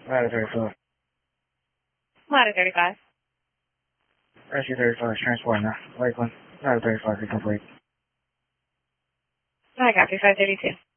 Ladder 34. Ladder 35. Rescue 35 is transporting now. Lakeland. Ladder 35 is complete. I copy 532.